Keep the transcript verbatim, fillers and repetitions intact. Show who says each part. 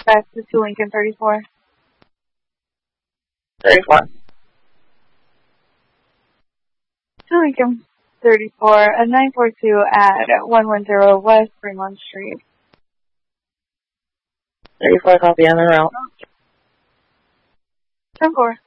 Speaker 1: back to two Lincoln thirty-four.
Speaker 2: thirty-four.
Speaker 1: two Lincoln thirty-four, a nine four two at one one zero West Fremont Street.
Speaker 2: thirty-four, copy on the route.
Speaker 1: ten four.